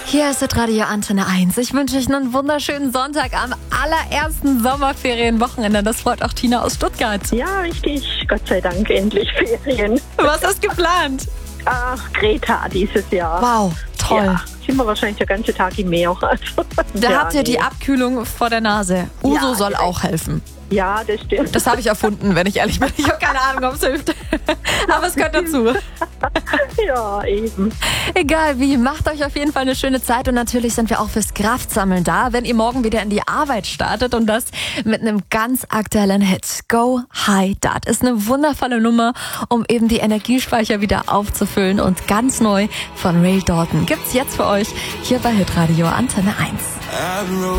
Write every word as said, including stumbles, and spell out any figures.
Hier ist das Radio Antenne eins. Ich wünsche euch einen wunderschönen Sonntag am allerersten Sommerferienwochenende. Das freut auch Tina aus Stuttgart. Ja, richtig. Gott sei Dank endlich Ferien. Was hast du geplant? Ach, Greta dieses Jahr. Wow, toll. Ja, sind wir wahrscheinlich den ganzen Tag im Meer. Also, Da ja, habt ihr nee. die Abkühlung vor der Nase. Uso Ja, soll direkt. auch helfen. Ja, das stimmt. Das habe ich erfunden, wenn ich ehrlich bin. Ich habe keine Ahnung, ob es hilft. Aber es gehört dazu. Ja, eben. Egal wie, macht euch auf jeden Fall eine schöne Zeit und natürlich sind wir auch fürs Kraftsammeln da, wenn ihr morgen wieder in die Arbeit startet und das mit einem ganz aktuellen Hit. Go High Dat ist eine wundervolle Nummer, um eben die Energiespeicher wieder aufzufüllen und ganz neu von Ray Dalton gibt's jetzt für euch hier bei Hitradio Antenne eins.